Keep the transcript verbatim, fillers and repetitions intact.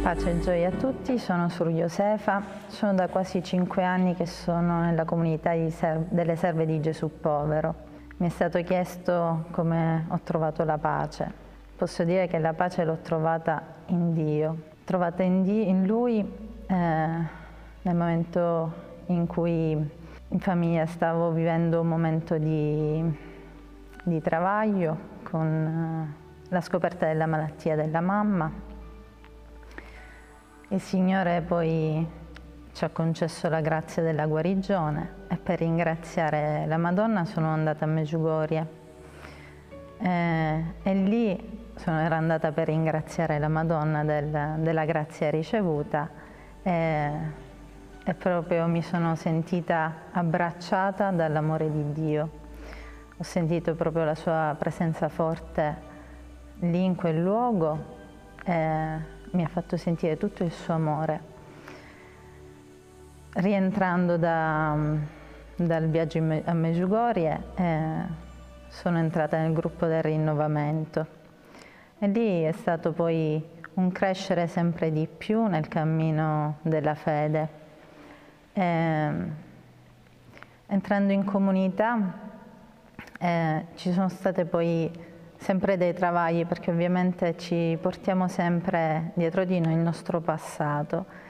Pace e gioia a tutti, sono Suor Josefa, sono da quasi cinque anni che sono nella comunità di Ser- delle Serve di Gesù Povero. Mi è stato chiesto come ho trovato la pace. Posso dire che la pace l'ho trovata in Dio. L'ho trovata in, Dio, in Lui eh, nel momento in cui in famiglia stavo vivendo un momento di, di travaglio con eh, la scoperta della malattia della mamma. Il Signore poi ci ha concesso la grazia della guarigione e per ringraziare la Madonna sono andata a Medjugorje eh, e lì sono, ero andata per ringraziare la Madonna del, della grazia ricevuta e, e proprio mi sono sentita abbracciata dall'amore di Dio. Ho sentito proprio la sua presenza forte lì in quel luogo e mi ha fatto sentire tutto il suo amore. Rientrando da, dal viaggio in, a Medjugorje eh, sono entrata nel gruppo del rinnovamento e lì è stato poi un crescere sempre di più nel cammino della fede. E, entrando in comunità eh, ci sono state poi sempre dei travagli, perché ovviamente ci portiamo sempre dietro di noi il nostro passato